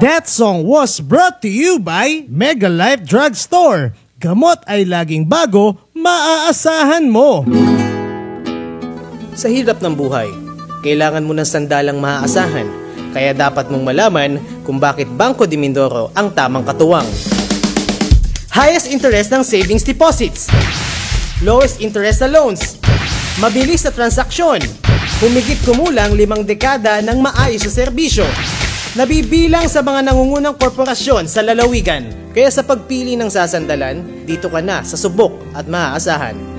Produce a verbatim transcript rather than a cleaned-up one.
That song was brought to you by Mega Life Drugstore. Gamot ay laging bago, maaasahan mo. Sa hirap ng buhay, kailangan mo ng sandalang maaasahan. Kaya dapat mong malaman kung bakit Bangko de Mindoro ang tamang katuwang. Highest interest ng savings deposits. Lowest interest sa loans. Mabilis na transaksyon. Humigit kumulang limang dekada ng maayos sa serbisyo. Nabibilang sa mga nangungunang korporasyon sa lalawigan. Kaya sa pagpili ng sasandalan, dito ka na sa subok at maaasahan.